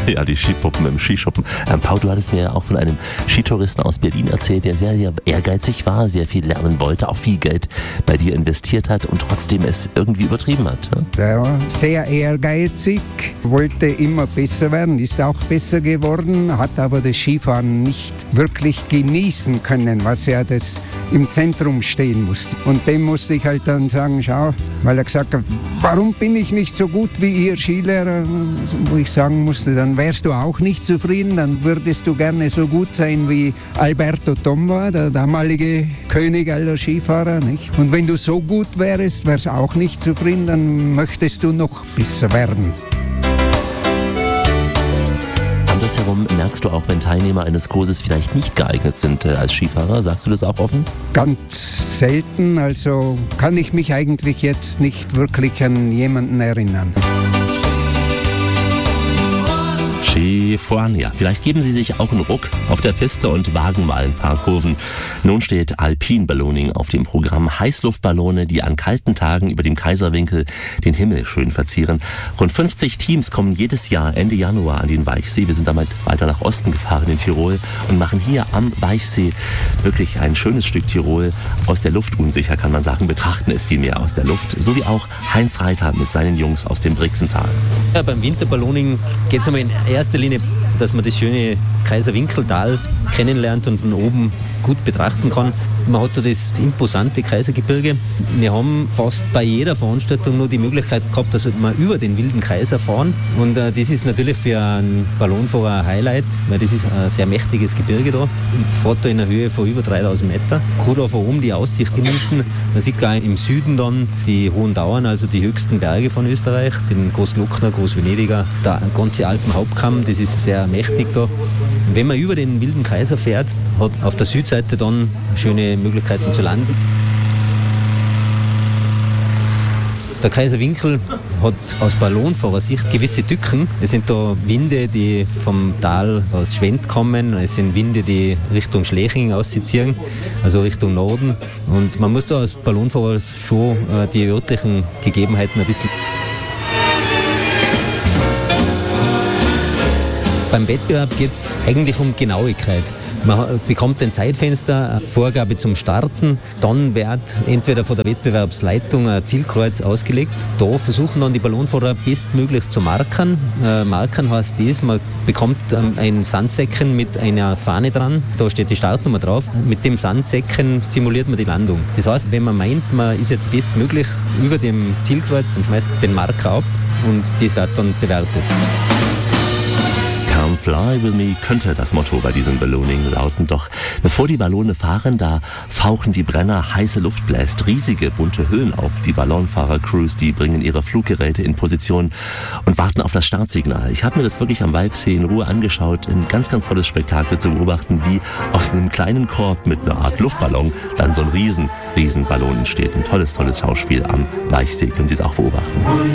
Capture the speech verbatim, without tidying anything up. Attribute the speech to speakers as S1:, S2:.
S1: Ja, die Skipuppen im Skischuppen. Ähm, Paul, du hattest mir ja auch von einem Skitouristen aus Berlin erzählt, der sehr, sehr ehrgeizig war, sehr viel lernen wollte, auch viel Geld bei dir investiert hat und trotzdem es irgendwie übertrieben hat. Ne?
S2: Der war sehr ehrgeizig, wollte immer besser werden, ist auch besser geworden, hat aber das Skifahren nicht wirklich genießen können, was ja das im Zentrum stehen musste. Und dem musste ich halt dann sagen, schau, weil er gesagt hat, warum bin ich nicht so gut wie Ihr Skilehrer? Wo ich sagen musste, dann wärst du auch nicht zufrieden, dann würdest du gerne so gut sein wie Alberto Tomba, der damalige König aller Skifahrer, nicht? Und wenn du so gut wärst, wärst du auch nicht zufrieden, dann möchtest du noch besser werden.
S1: Andersherum merkst du auch, wenn Teilnehmer eines Kurses vielleicht nicht geeignet sind äh, als Skifahrer? Sagst du das auch offen?
S2: Ganz selten, also kann ich mich eigentlich jetzt nicht wirklich an jemanden erinnern.
S1: Skifahren, ja. Vielleicht geben Sie sich auch einen Ruck auf der Piste und wagen mal ein paar Kurven. Nun steht Alpine Ballooning auf dem Programm. Heißluftballone, die an kalten Tagen über dem Kaiserwinkel den Himmel schön verzieren. Rund fünfzig Teams kommen jedes Jahr Ende Januar an den Weichsee. Wir sind damit weiter nach Osten gefahren in Tirol und machen hier am Weichsee wirklich ein schönes Stück Tirol aus der Luft unsicher, kann man sagen. Betrachten es vielmehr aus der Luft. So wie auch Heinz Reiter mit seinen Jungs aus dem Brixental.
S3: Ja, beim Winterballooning geht es einmal in erster Linie, dass man das schöne Kaiserwinkeltal kennenlernt und von oben gut betrachten kann. Man hat da das imposante Kaisergebirge. Wir haben fast bei jeder Veranstaltung nur die Möglichkeit gehabt, dass wir über den wilden Kaiser fahren. Und äh, das ist natürlich für einen Ballonfahrer ein Highlight, weil das ist ein sehr mächtiges Gebirge da. Man fährt da in einer Höhe von über dreitausend Meter. Man kann da von oben die Aussicht genießen. Man sieht gleich im Süden dann die Hohen Tauern, also die höchsten Berge von Österreich, den Großglockner, Großvenediger, der ganze Alpenhauptkamm, das ist sehr mächtig da. Und wenn man über den wilden Kaiser fährt, hat auf der Südseite dann schöne Möglichkeiten zu landen. Der Kaiserwinkel hat aus Ballonfahrersicht gewisse Tücken. Es sind da Winde, die vom Tal aus Schwend kommen. Es sind Winde, die Richtung Schleching ausziehen, also Richtung Norden. Und man muss da als Ballonfahrer schon äh, die örtlichen Gegebenheiten ein bisschen. Beim Wettbewerb geht es eigentlich um Genauigkeit. Man bekommt ein Zeitfenster, eine Vorgabe zum Starten, dann wird entweder von der Wettbewerbsleitung ein Zielkreuz ausgelegt. Da versuchen dann die Ballonfahrer bestmöglichst zu markern. Äh, markern heißt das, man bekommt ähm, ein Sandsäckchen mit einer Fahne dran, da steht die Startnummer drauf. Mit dem Sandsäckchen simuliert man die Landung. Das heißt, wenn man meint, man ist jetzt bestmöglich über dem Zielkreuz, dann schmeißt man den Marker ab und das wird dann bewertet.
S1: Come Fly With Me könnte das Motto bei diesem Ballooning lauten. Doch bevor die Ballone fahren, da fauchen die Brenner, heiße Luft bläst riesige bunte Höhen auf. Die Ballonfahrer-Crews, die bringen ihre Fluggeräte in Position und warten auf das Startsignal. Ich habe mir das wirklich am Weichsee in Ruhe angeschaut. Ein ganz, ganz tolles Spektakel zu beobachten, wie aus einem kleinen Korb mit einer Art Luftballon dann so ein riesen, riesen Ballon entsteht. Ein tolles, tolles Schauspiel am Weichsee. Können Sie es auch beobachten.